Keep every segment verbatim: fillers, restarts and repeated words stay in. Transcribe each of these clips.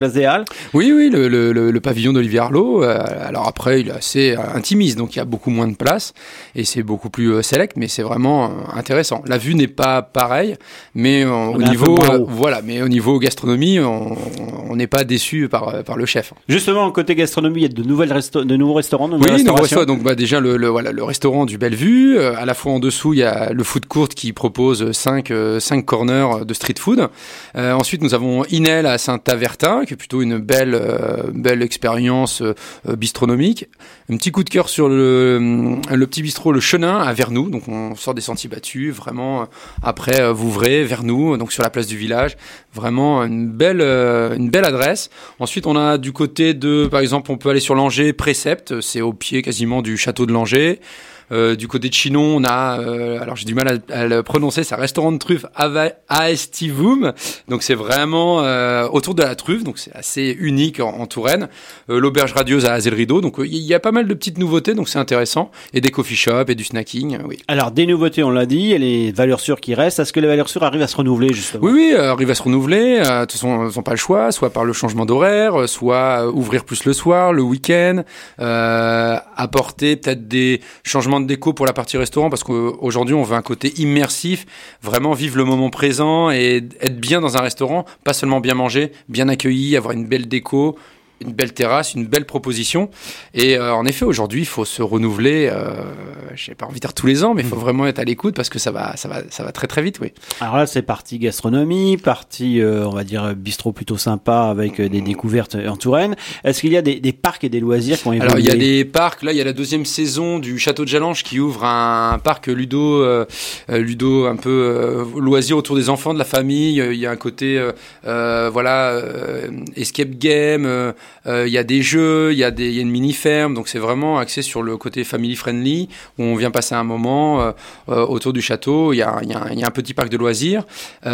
Place des Halles. Oui, oui, le, le, le, le pavillon d'Olivier Arlot. Euh, alors après, il est assez intimiste, donc il y a beaucoup moins de place et c'est beaucoup plus euh, select, mais c'est vraiment euh, intéressant. La vue n'est pas pareille, mais euh, au niveau, euh, voilà, mais au niveau gastronomie, on n'est pas déçu par par le chef. Justement, côté gastronomie, il y a de nouvelles resto- de nouveaux restaurants, de oui, nouveaux restaurants. Donc bah déjà le, le voilà le restaurant du Bellevue. Euh, à la fois en dessous, il y a le food court qui propose cinq euh, cinq corners de street food. Euh, ensuite, nous avons Inel à Saint-Avertin, qui est plutôt une belle euh, belle expérience euh, bistronomique. Un petit coup de cœur sur le le petit bistrot Le Chenin à Vernoux. Donc on sort des sentiers battus, vraiment après euh, Vouvray, Vernoux, donc sur la place du village. Vraiment une belle euh, une belle adresse. Ensuite, on a du côté de, par exemple, on peut aller sur Langeais, Précepte, c'est au pied quasiment du château de Langeais. Euh, du côté de Chinon, on a, euh, alors j'ai du mal à, à le prononcer, c'est un restaurant de truffe Aestivum, donc c'est vraiment euh, autour de la truffe, donc c'est assez unique en, en Touraine. Euh, L'auberge radieuse à Azel-Rideau, donc il euh, y a pas mal de petites nouveautés, donc c'est intéressant, et des coffee shops et du snacking, euh, oui. Alors des nouveautés, on l'a dit, et les valeurs sûres qui restent. Est-ce que les valeurs sûres arrivent à se renouveler justement ? Oui, oui, euh, arrivent à se renouveler. Euh, de toute façon, ils n'ont pas le choix, soit par le changement d'horaire, soit euh, ouvrir plus le soir, le week-end, euh, apporter peut-être des changements de déco pour la partie restaurant, parce qu'aujourd'hui on veut un côté immersif, vraiment vivre le moment présent et être bien dans un restaurant, pas seulement bien manger, bien accueilli, avoir une belle déco, une belle terrasse, une belle proposition. Et euh, en effet, aujourd'hui, il faut se renouveler. Euh, j'ai pas envie de dire tous les ans, mais il faut vraiment être à l'écoute parce que ça va, ça va, ça va très très vite, oui. Alors là, c'est partie gastronomie, partie, euh, on va dire bistrot plutôt sympa avec euh, des découvertes en Touraine. Est-ce qu'il y a des, des parcs et des loisirs qui ont évolué ? Alors il y a des parcs. Là, il y a la deuxième saison du Château de Jalange qui ouvre un, un parc ludo, euh, ludo un peu euh, loisir autour des enfants, de la famille. Il y a un côté, euh, euh, voilà, euh, escape game. Euh, Euh, il y a des jeux, il y a des, il y a une mini ferme, donc c'est vraiment axé sur le côté family friendly où on vient passer un moment euh, euh, autour du château. Il y a, il y a, il y a un petit parc de loisirs.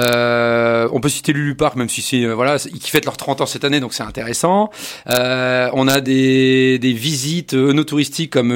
Euh, on peut citer Lulu Park, même si c'est euh, voilà, qui fête leurs trente ans cette année, donc c'est intéressant. Euh, on a des, des visites œnotouristiques comme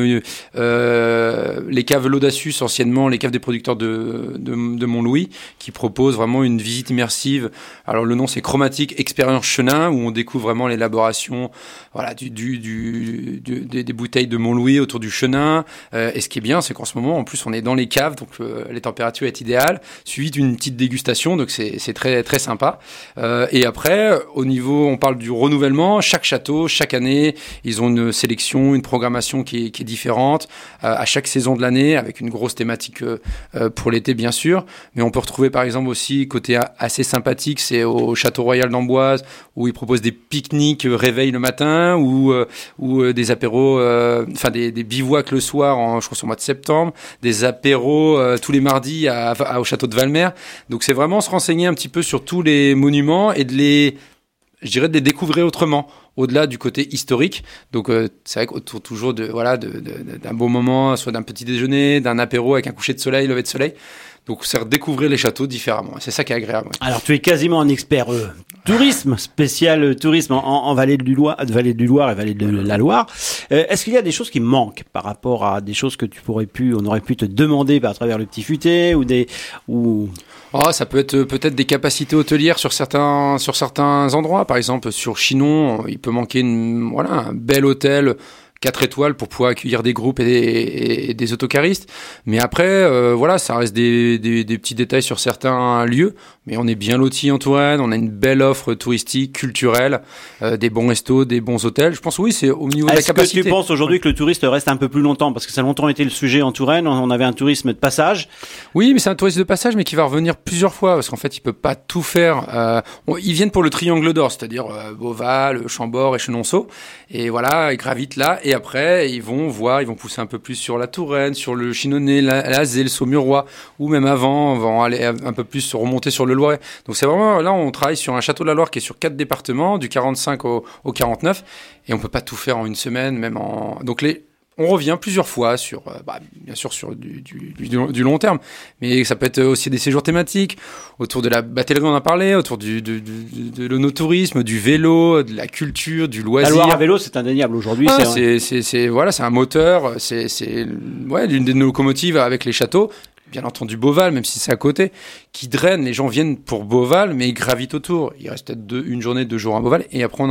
euh, les caves L'Audacius, anciennement les caves des producteurs de, de, de Montlouis, qui proposent vraiment une visite immersive. Alors le nom c'est Chromatique Expérience Chenin, où on découvre vraiment l'élaboration voilà, du, du, du, du, des, des bouteilles de Montlouis autour du Chenin. Euh, et ce qui est bien, c'est qu'en ce moment, en plus, on est dans les caves, donc euh, les températures est idéales, suivi d'une petite dégustation, donc c'est, c'est très, très sympa. Euh, et après, au niveau, on parle du renouvellement, chaque château, chaque année, ils ont une sélection, une programmation qui est, qui est différente, euh, à chaque saison de l'année, avec une grosse thématique euh, pour l'été, bien sûr. Mais on peut retrouver, par exemple, aussi, côté assez sympathique, c'est au Château Royal d'Amboise, où ils proposent des pique-niques réveil le matin ou euh, ou euh, des apéros, enfin euh, des, des bivouacs le soir, en, je crois c'est au mois de septembre, des apéros euh, tous les mardis à, à, au château de Valmer. Donc c'est vraiment se renseigner un petit peu sur tous les monuments et de les, je dirais, de les découvrir autrement, au-delà du côté historique. Donc euh, c'est vrai qu'autour toujours de voilà de, de, d'un beau moment, soit d'un petit déjeuner, d'un apéro avec un coucher de soleil, lever de soleil. Donc, c'est redécouvrir les châteaux différemment. C'est ça qui est agréable. Ouais. Alors, tu es quasiment un expert euh, tourisme, spécial euh, tourisme en, en Vallée du Loire, Vallée du Loire et Vallée de la Loire. Euh, est-ce qu'il y a des choses qui manquent par rapport à des choses que tu pourrais pu, on aurait pu te demander à travers le petit futé ou des, ou Oh, ça peut être peut-être des capacités hôtelières sur certains sur certains endroits. Par exemple, sur Chinon, il peut manquer une, voilà un bel hôtel quatre étoiles pour pouvoir accueillir des groupes et des, et, et des autocaristes. Mais après, euh, voilà, ça reste des, des, des petits détails sur certains lieux. Mais on est bien lotis en Touraine, on a une belle offre touristique, culturelle, euh, des bons restos, des bons hôtels. Je pense oui, c'est au niveau de la capacité. Est-ce que tu penses aujourd'hui que le touriste reste un peu plus longtemps ? Parce que ça a longtemps été le sujet en Touraine, on avait un tourisme de passage. Oui, mais c'est un tourisme de passage, mais qui va revenir plusieurs fois, parce qu'en fait, il peut pas tout faire. Euh, on, ils viennent pour le triangle d'or, c'est-à-dire euh, Beauval, Chambord et Chenonceau. Et voilà, ils gravitent là. Et après, ils vont voir, ils vont pousser un peu plus sur la Touraine, sur le Chinonais, la, la Zé, le Saumurois, ou même avant, on va aller un peu plus remonter sur le Loiret. Donc c'est vraiment, là, on travaille sur un château de la Loire qui est sur quatre départements, du quarante-cinq au, au quarante-neuf, et on peut pas tout faire en une semaine, même en. Donc les. On revient plusieurs fois sur, bah, bien sûr, sur du, du, du, du long terme, mais ça peut être aussi des séjours thématiques autour de la batellerie, on en a parlé, autour du, du, du, de l'onotourisme, du vélo, de la culture, du loisir. La Loire à vélo, c'est indéniable aujourd'hui. Ah, c'est, c'est, c'est, c'est, voilà, c'est un moteur, c'est, c'est, ouais, l'une des locomotives avec les châteaux. bien entendu Beauval, même si c'est à côté, qui draine. Les gens viennent pour Beauval, mais ils gravitent autour. Il reste peut-être deux, une journée, deux jours à Beauval, et après on